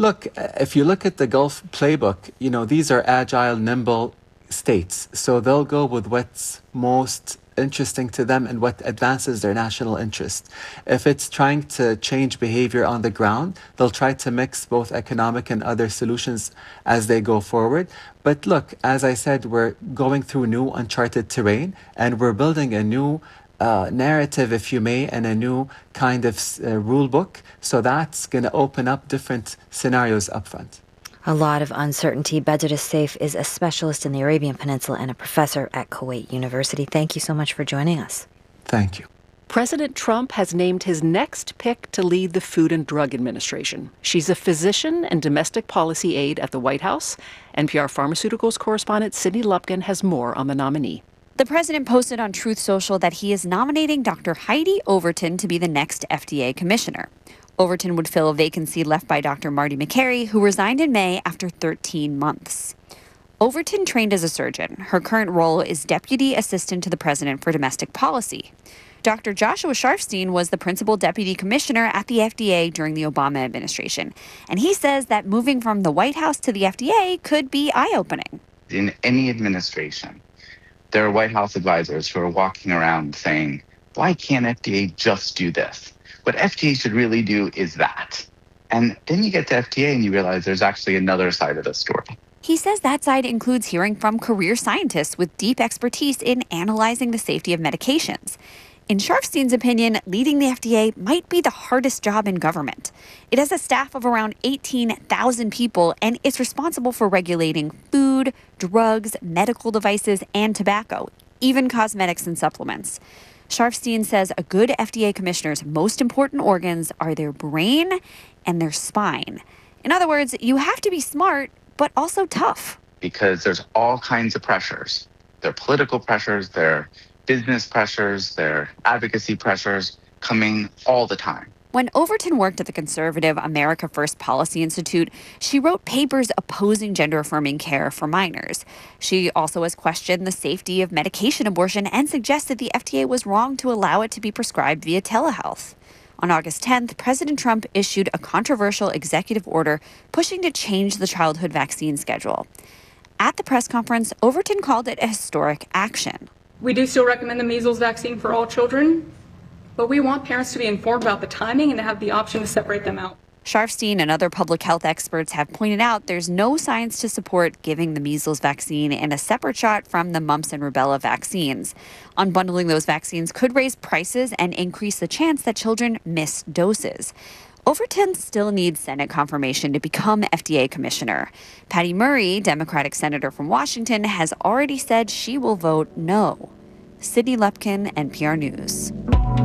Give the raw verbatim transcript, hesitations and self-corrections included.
Look, uh, if you look at the Gulf playbook, you know, these are agile, nimble states. So they'll go with what's most interesting to them and what advances their national interest. If it's trying to change behavior on the ground, they'll try to mix both economic and other solutions as they go forward. But look, as I said, we're going through new uncharted terrain and we're building a new uh, narrative, if you may, and a new kind of uh, rule book. So that's going to open up different scenarios up front. A lot of uncertainty. Bedr Saif is a specialist in the Arabian Peninsula and a professor at Kuwait University. Thank you so much for joining us. Thank you. President Trump has named his next pick to lead the Food and Drug Administration. She's a physician and domestic policy aide at the White House. N P R Pharmaceuticals correspondent Sydney Lupkin has more on the nominee. The president posted on Truth Social that he is nominating Doctor Heidi Overton to be the next F D A commissioner. Overton would fill a vacancy left by Doctor Marty Makary, who resigned in May after thirteen months. Overton trained as a surgeon. Her current role is Deputy Assistant to the President for Domestic Policy. Doctor Joshua Sharfstein was the Principal Deputy Commissioner at the F D A during the Obama administration. And he says that moving from the White House to the F D A could be eye-opening. In any administration, there are White House advisors who are walking around saying, why can't F D A just do this? What F D A should really do is that. And then you get to F D A and you realize there's actually another side of the story. He says that side includes hearing from career scientists with deep expertise in analyzing the safety of medications. In Sharfstein's opinion, leading the F D A might be the hardest job in government. It has a staff of around eighteen thousand people, and it's responsible for regulating food, drugs, medical devices, and tobacco, even cosmetics and supplements. Sharfstein says a good F D A commissioner's most important organs are their brain and their spine. In other words, you have to be smart, but also tough. Because there's all kinds of pressures. There are political pressures, there are business pressures, there are advocacy pressures coming all the time. When Overton worked at the conservative America First Policy Institute, she wrote papers opposing gender-affirming care for minors. She also has questioned the safety of medication abortion and suggested the F D A was wrong to allow it to be prescribed via telehealth. On August tenth, President Trump issued a controversial executive order pushing to change the childhood vaccine schedule. At the press conference, Overton called it a historic action. We do still recommend the measles vaccine for all children, but we want parents to be informed about the timing and to have the option to separate them out. Sharfstein and other public health experts have pointed out there's no science to support giving the measles vaccine in a separate shot from the mumps and rubella vaccines. Unbundling those vaccines could raise prices and increase the chance that children miss doses. Overton still needs Senate confirmation to become F D A commissioner. Patty Murray, Democratic senator from Washington, has already said she will vote no. Sydney Lupkin, N P R News.